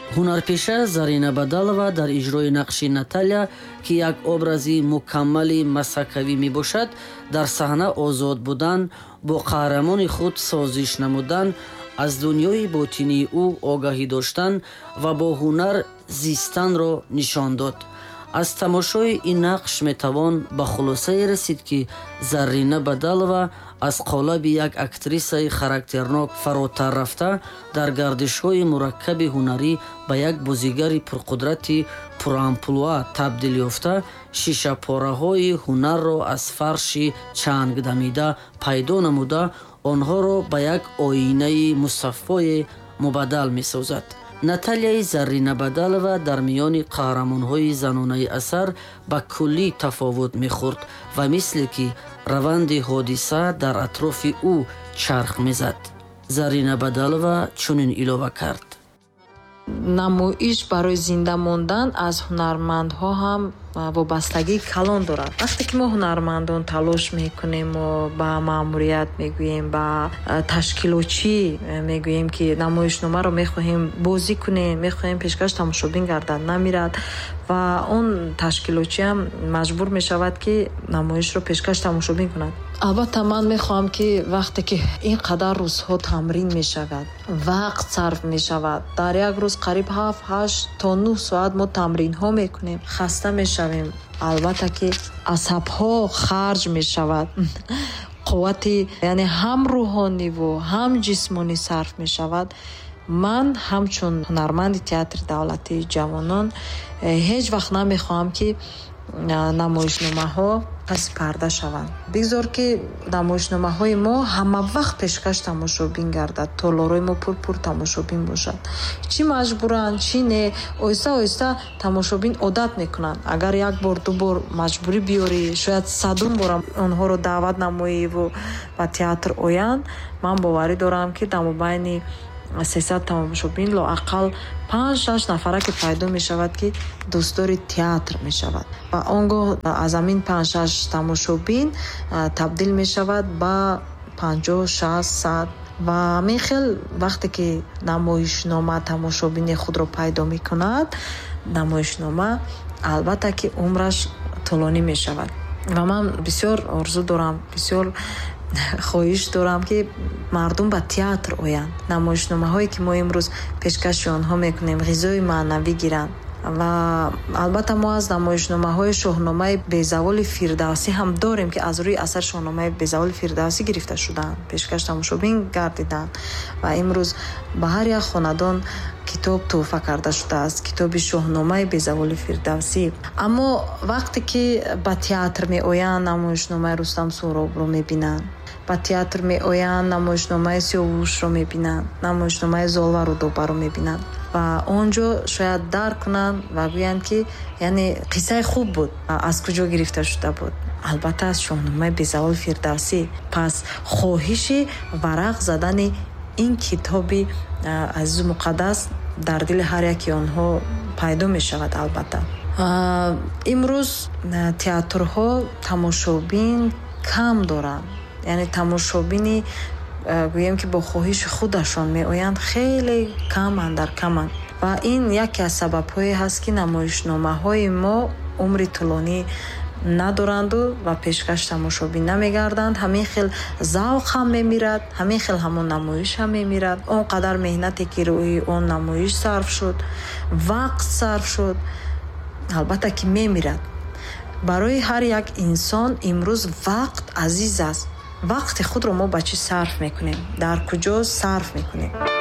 ҳунарпеша Зарина Бадалова дар иҷрои нақши Наталья, ки як образи мукаммали масакавӣ мебошад, дар саҳна озод будан, бо қаҳрамони худ созиш намудан, аз дунёи ботинии ӯ огаҳӣ доштан ва бо ҳунар зистанро нишон дод. аз тамошои ин нақш метавон ба хулосае расид, ки Зарина Бадалова аз қолаби як актрисаи характернок фаротар рафта, дар гардишҳои мураккаби ҳунарӣ ба як бозигари пурқудрати пурамплуа табдил ёфта, шишапораҳои ҳунарро аз фарши чанг дамида пайдо намуда, онҳоро ба як оинаи мусаффое мубаддал месозад. Натальяи Зарина Бадалова дар миёни қаҳрамонҳои занонаи асар ба куллӣ тафовут мехӯрд ва мисле ки раванди ҳодиса дар атрофи ӯ чарх мезад. Зарина Бадалова чунин илова кард: намоиш барои зинда мондан аз ҳунармандҳо ҳам вобастагии калон дорад. вақте ки мо ҳунармандон талош мекунем, ба маъмурият мегӯем, ба ташкилотчӣ мегӯем ки намоишномаро мехоҳем бозӣ кунем, мехоҳем пешкаш тамошобин гардад намирад, ва он ташкилотчӣ ҳам маҷбур мешавад ки намоишро пешкаш тамошобин кунад. албатта ман мехоҳам ки вақте ки ин қадар рӯзҳо тамрин мешавад, вақт сарф мешавад, дар як рӯз қариб 7-8 то 9 соат мо тамринҳо мекунем, хаста мешавем, албатта ки асабҳо харҷ мешавад, қуввати яъне ҳам рӯҳониву ҳам ҷисмонӣ сарф мешавад. ман ҳамчун ҳунарманди театри давлатии ҷавонон ҳеҷ вақт намехоҳам ки намоишномаҳо паси парда шаванд. бигзор ки намоишномаҳои мо ҳама вақт пешкаш тамошобин гардад, толораи мо пур тамошобин бошад. чӣ маҷбуранд, чӣ не, оҳиста оҳиста тамошобин одат мекунанд. агар як бор ду бор маҷбурӣ биёрӣ, шояд 100 борам онҳоро даъват намоиву ба театр оянд, ман боварӣ дорам ки дар мобайни 300 тамошобин лоақал 5-6 нафара ки пайдо мешавад ки дӯстдори театр мешавад, ва он гоҳ аз амин 5-6 тамошобин табдил мешавад ба 50-60 ва ҳамин хел вақте ки намоишнома тамошобини худро пайдо мекунад, намоишнома албатта ки умраш тӯлонӣ мешавад. ва ман бисёр орзу дорам, бисёр хоҳиш дорам ки мардум ба театр оянд. намоишномаҳое ки мо имрӯз пешкаши онҳо мекунем ғизои маънавӣ гиранд. ва албатта мо аз намоишномаҳои шоҳномаи Безаволи Фирдавсӣ ҳам дорем ки аз рӯи асар шоҳномаи Безаволи Фирдавсӣ гирифта шуданд, пешкаш тамошобин гардиданд, ва имрӯз ба ҳар як хонадон китоб тӯҳфа карда шудааст, китоби шоҳномаи Безаволи Фирдавсӣ. аммо вақте ки ба театр меоянд, намоишномаи Рустам Сӯробро мебинанд, ба театр меоянд, намоишномаи Сиёвушро мебинанд, намоишномаи Золвару Добаро мебинанд, ва онҷо шояд дарк кунанд ва гӯянд ки яъне қиссаи хуб буд, аз куҷо гирифта шуда буд. албатта аз шоҳномаи Безаволи Фирдавсӣ. пас хоҳиши варақ задани ин китоби азизу муқаддас дар дили ҳар яки онҳо пайдо мешавад. албатта имрӯз театрҳо тамошобин кам доранд, яъне тамошобини гӯем ки бо хоҳиши худашон меоянд хеле каманд, дар каманд, ва ин яке аз сабабҳое ҳаст ки намоишномаҳои мо умри тӯлонӣ надоранду ва пешкаш тамошобин намегарданд. ҳамин хел завқ ҳам мемирад, ҳамин хел ҳамон намоиш ҳам мемирад. он қадар меҳнате ки рӯи он намоиш сарф шуд, вақт сарф шуд, албатта ки мемирад. барои ҳар як инсон имрӯз вақт азиз аст. вақти худро мо ба чӣ сарф мекунем, дар куҷо сарф мекунем?